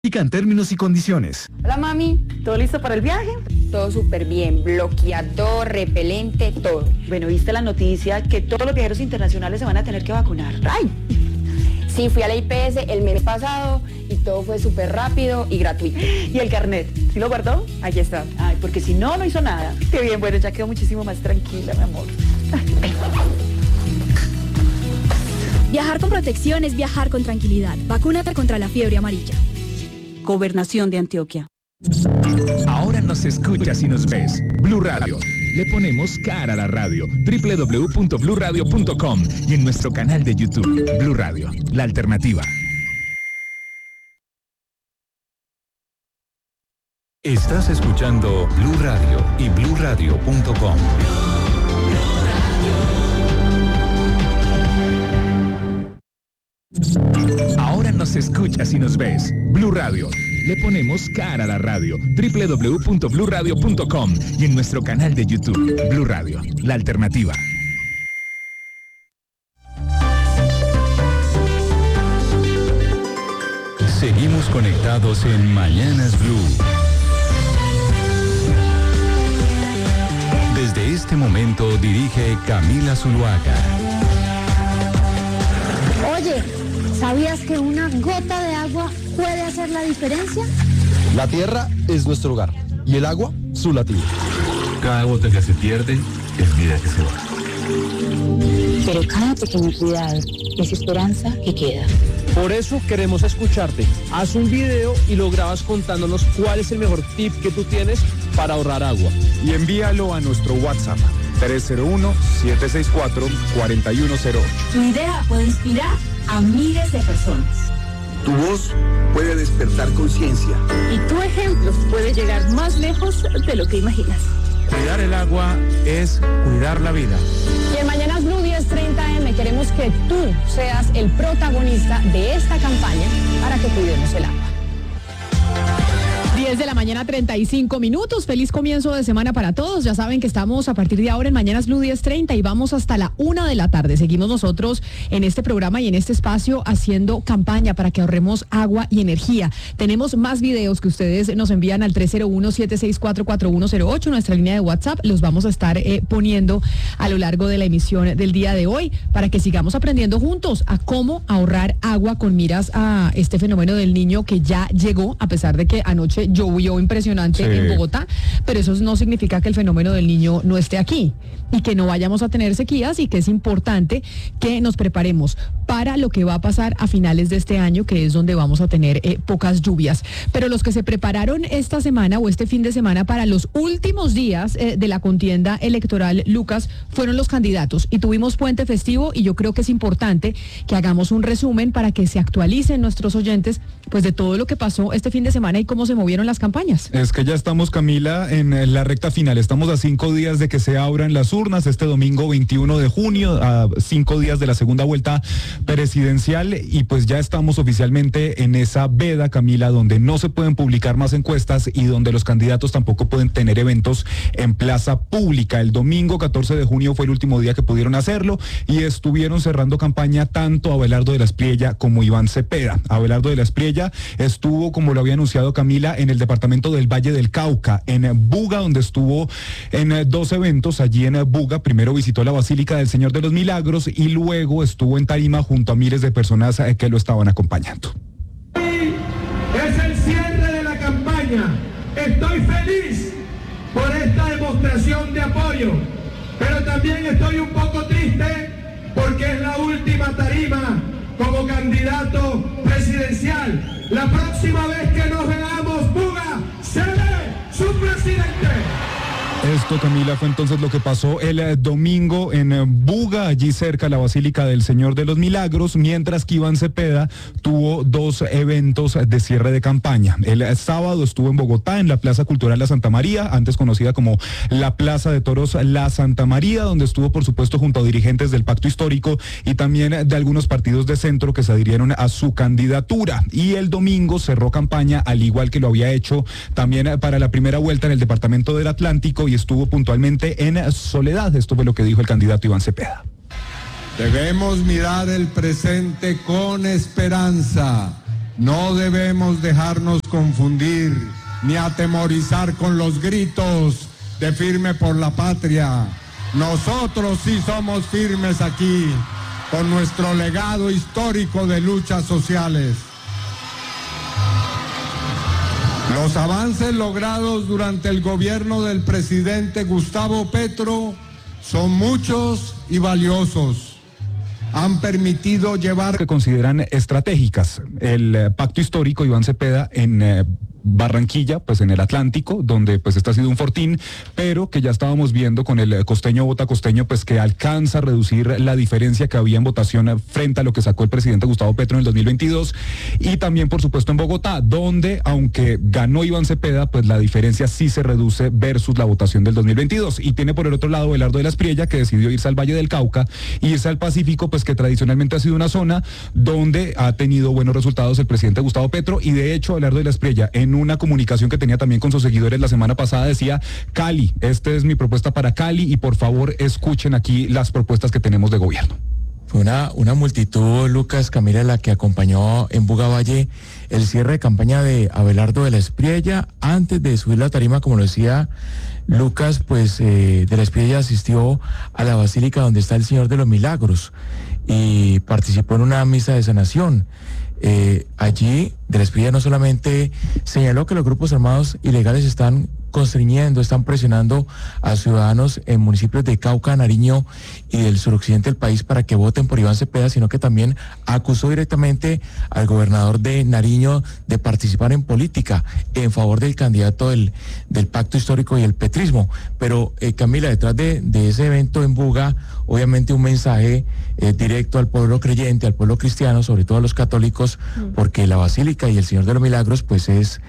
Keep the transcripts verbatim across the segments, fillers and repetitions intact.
En términos y condiciones. Hola mami, ¿todo listo para el viaje? Todo súper bien, bloqueador, repelente, todo. Bueno, ¿viste la noticia que todos los viajeros internacionales se van a tener que vacunar? ¡Ay! Sí, fui a la I P S el mes pasado y todo fue súper rápido y gratuito. ¿Y el carnet? ¿Sí lo guardó? Aquí está. Ay, porque si no, no hizo nada. Qué bien, bueno, ya quedó muchísimo más tranquila, mi amor. Viajar con protección es viajar con tranquilidad. Vacúnate contra la fiebre amarilla. Gobernación de Antioquia. Ahora nos escuchas y nos ves. Blue Radio. Le ponemos cara a la radio. doble u doble u doble u punto blue radio punto com y en nuestro canal de YouTube. Blue Radio, la alternativa. Estás escuchando Blue Radio y blue radio punto com. Ahora nos escuchas y nos ves. Blue Radio. Le ponemos cara a la radio. doble u doble u doble u punto blue radio punto com y en nuestro canal de YouTube. Blue Radio, la alternativa. Seguimos conectados en Mañanas Blue. Desde este momento dirige Camila Zuluaga. Oye, ¿sabías que una gota de agua puede hacer la diferencia? La tierra es nuestro hogar y el agua su latido. Cada gota que se pierde es vida que se va. Pero cada pequeño cuidado es esperanza que queda. Por eso queremos escucharte. Haz un video y lo grabas contándonos cuál es el mejor tip que tú tienes para ahorrar agua. Y envíalo a nuestro WhatsApp tres cero uno, siete seis cuatro, cuatro uno cero ocho. Tu idea puede inspirar a miles de personas. Tu voz puede despertar conciencia. Y tu ejemplo puede llegar más lejos de lo que imaginas. Cuidar el agua es cuidar la vida. Y en Mañanas Blue diez treinta eme queremos que tú seas el protagonista de esta campaña para que cuidemos el agua. diez de la mañana, treinta y cinco minutos. Feliz comienzo de semana para todos. Ya saben que estamos a partir de ahora en Mañanas Blue diez treinta y vamos hasta la una de la tarde. Seguimos nosotros en este programa y en este espacio haciendo campaña para que ahorremos agua y energía. Tenemos más videos que ustedes nos envían al tres cero uno, siete seis cuatro, cuatro uno cero ocho, nuestra línea de WhatsApp. Los vamos a estar eh, poniendo a lo largo de la emisión del día de hoy para que sigamos aprendiendo juntos a cómo ahorrar agua con miras a este fenómeno del Niño que ya llegó, a pesar de que anoche llovió impresionante sí. en Bogotá, pero eso no significa que el fenómeno del Niño no esté aquí y que no vayamos a tener sequías y que es importante que nos preparemos para lo que va a pasar a finales de este año, que es donde vamos a tener eh, pocas lluvias. Pero los que se prepararon esta semana o este fin de semana para los últimos días eh, de la contienda electoral, Lucas, fueron los candidatos y tuvimos puente festivo y yo creo que es importante que hagamos un resumen para que se actualicen nuestros oyentes pues de todo lo que pasó este fin de semana y cómo se movieron las campañas. Es que ya estamos, Camila, en la recta final. Estamos a cinco días de que se abran las urnas este domingo veintiuno de junio, a cinco días de la segunda vuelta presidencial y pues ya estamos oficialmente en esa veda, Camila, donde no se pueden publicar más encuestas y donde los candidatos tampoco pueden tener eventos en plaza pública. El domingo catorce de junio fue el último día que pudieron hacerlo y estuvieron cerrando campaña tanto Abelardo de la Espriella como Iván Cepeda. Abelardo de la Espriella estuvo, como lo había anunciado Camila, en el departamento del Valle del Cauca, en Buga, donde estuvo en dos eventos. Allí en Buga primero visitó la Basílica del Señor de los Milagros y luego estuvo en Tarima junto a miles de personas que lo estaban acompañando. Hoy es el cierre de la campaña. Estoy feliz por esta demostración de apoyo, pero también estoy un poco triste porque es la última tarima como candidato presidencial. La próxima vez que nos veamos, Buga será su presidente. Esto, Camila, fue entonces lo que pasó el eh, domingo en eh, Buga, allí cerca de la Basílica del Señor de los Milagros, mientras que Iván Cepeda tuvo dos eventos de cierre de campaña. El eh, sábado estuvo en Bogotá, en la Plaza Cultural La Santa María, antes conocida como la Plaza de Toros La Santa María, donde estuvo, por supuesto, junto a dirigentes del Pacto Histórico y también de algunos partidos de centro que se adhirieron a su candidatura. Y el domingo cerró campaña, al igual que lo había hecho también eh, para la primera vuelta en el departamento del Atlántico, y estuvo puntualmente en Soledad. Esto fue lo que dijo el candidato Iván Cepeda. Debemos mirar el presente con esperanza No debemos dejarnos confundir ni atemorizar con los gritos de firme por la patria. Nosotros sí somos firmes aquí, con nuestro legado histórico de luchas sociales. Los avances logrados durante el gobierno del presidente Gustavo Petro son muchos y valiosos. Han permitido llevar... que consideran estratégicas el eh, pacto histórico Iván Cepeda en eh, Barranquilla, pues en el Atlántico, donde pues este ha sido un fortín, pero que ya estábamos viendo con el costeño vota costeño, pues que alcanza a reducir la diferencia que había en votación frente a lo que sacó el presidente Gustavo Petro en el dos mil veintidós, y también por supuesto en Bogotá, donde aunque ganó Iván Cepeda, pues la diferencia sí se reduce versus la votación del dos mil veintidós, y tiene por el otro lado Abelardo de la Espriella, que decidió irse al Valle del Cauca, irse al Pacífico, pues que tradicionalmente ha sido una zona donde ha tenido buenos resultados el presidente Gustavo Petro, y de hecho Abelardo de la Espriella, en una comunicación que tenía también con sus seguidores la semana pasada, decía: Cali, esta es mi propuesta para Cali y por favor escuchen aquí las propuestas que tenemos de gobierno. Fue una, una multitud, Lucas, Camila, la que acompañó en Bugavalle el cierre de campaña de Abelardo de la Espriella. Antes de subir la tarima, como lo decía Lucas, pues eh, de la Espriella asistió a la basílica donde está el Señor de los Milagros y participó en una misa de sanación. Eh, allí, de la Espriella no solamente señaló que los grupos armados ilegales están constriñendo, están presionando a ciudadanos en municipios de Cauca, Nariño y del suroccidente del país para que voten por Iván Cepeda, sino que también acusó directamente al gobernador de Nariño de participar en política en favor del candidato del, del pacto histórico y el petrismo. Pero eh, Camila, detrás de, de ese evento en Buga, obviamente un mensaje eh, directo al pueblo creyente, al pueblo cristiano, sobre todo a los católicos, mm. porque la Basílica y el Señor de los Milagros pues es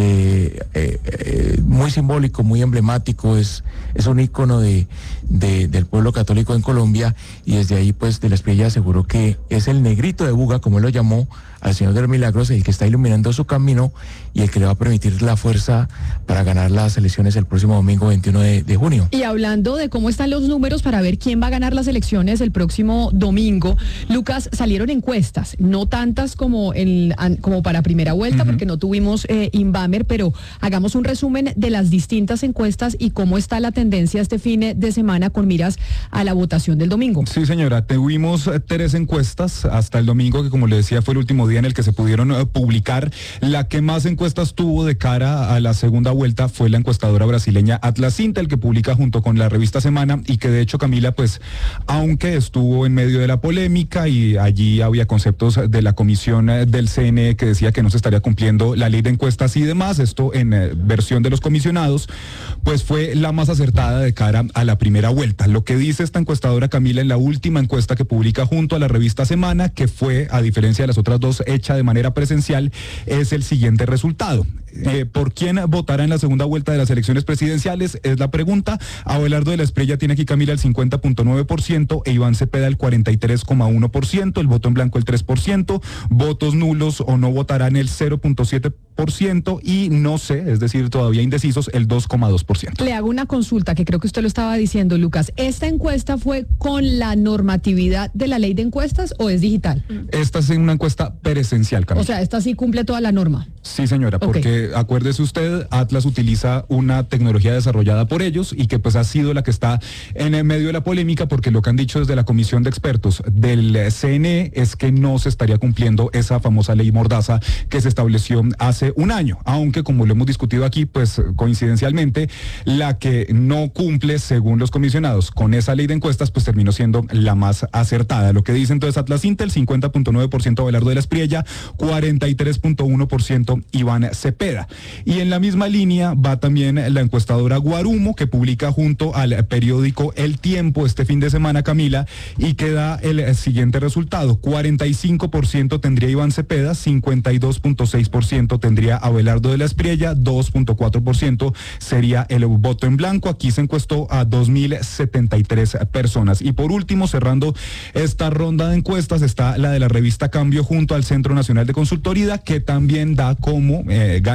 Eh, eh, eh, muy simbólico, muy emblemático, es, es un ícono de, de, del pueblo católico en Colombia, y desde ahí pues de la Espriella aseguró que es el negrito de Buga, como él lo llamó, al Señor de los Milagros, el que está iluminando su camino y el que le va a permitir la fuerza para ganar las elecciones el próximo domingo veintiuno de, de junio. Y hablando de cómo están los números para ver quién va a ganar las elecciones el próximo domingo, Lucas, salieron encuestas, no tantas como, el, como para primera vuelta, uh-huh. porque no tuvimos eh, Inbamer, pero hagamos un resumen de las distintas encuestas y cómo está la tendencia este fin de semana con miras a la votación del domingo. Sí, señora, tuvimos tres encuestas hasta el domingo, que como le decía fue el último día en el que se pudieron uh, publicar. La que más encuestas tuvo de cara a la segunda vuelta fue la encuestadora brasileña Atlas Intel, que publica junto con la revista Semana, y que de hecho, Camila, pues aunque estuvo en medio de la polémica y allí había conceptos de la comisión del C N E que decía que no se estaría cumpliendo la ley de encuestas y demás, esto en eh, versión de los comisionados, pues fue la más acertada de cara a la primera vuelta. Lo que dice esta encuestadora, Camila, en la última encuesta que publica junto a la revista Semana, que fue, a diferencia de las otras dos, hecha de manera presencial, es el siguiente resultado. Eh, ¿Por quién votará en la segunda vuelta de las elecciones presidenciales? Es la pregunta. Abelardo de la Espriella tiene aquí, Camila, el cincuenta punto nueve por ciento e Iván Cepeda el cuarenta y tres coma uno por ciento, el voto en blanco el tres por ciento, votos nulos o no votarán el cero punto siete por ciento y no sé, es decir, todavía indecisos, el dos coma dos por ciento. Le hago una consulta, que creo que usted lo estaba diciendo, Lucas. ¿Esta encuesta fue con la normatividad de la ley de encuestas o es digital? Esta es una encuesta presencial, Camila. O sea, esta sí cumple toda la norma. Sí, señora, porque okay. acuérdese usted, Atlas utiliza una tecnología desarrollada por ellos y que pues ha sido la que está en el medio de la polémica, porque lo que han dicho desde la comisión de expertos del C N E es que no se estaría cumpliendo esa famosa ley Mordaza que se estableció hace un año, aunque como lo hemos discutido aquí, pues coincidencialmente, la que no cumple, según los comisionados, con esa ley de encuestas, pues terminó siendo la más acertada. Lo que dice entonces Atlas Intel, cincuenta punto nueve por ciento Abelardo de la Espriella, cuarenta y tres punto uno por ciento Iván Cepeda. Y en la misma línea va también la encuestadora Guarumo, que publica junto al periódico El Tiempo este fin de semana, Camila, y que da el siguiente resultado: cuarenta y cinco por ciento tendría Iván Cepeda, cincuenta y dos punto seis por ciento tendría Abelardo de la Espriella, dos punto cuatro por ciento sería el voto en blanco. Aquí se encuestó a dos mil setenta y tres personas. Y por último, cerrando esta ronda de encuestas, está la de la revista Cambio junto al Centro Nacional de Consultoría, que también da como eh, ganador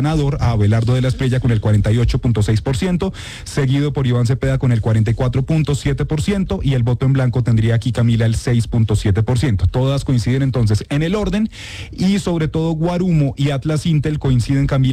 ganador a Abelardo de la Espriella con el cuarenta y ocho punto seis por ciento, seguido por Iván Cepeda con el cuarenta y cuatro punto siete por ciento y el voto en blanco tendría aquí Camila el seis punto siete por ciento. Todas coinciden entonces en el orden y sobre todo Guarumo y Atlas Intel coinciden, Camila,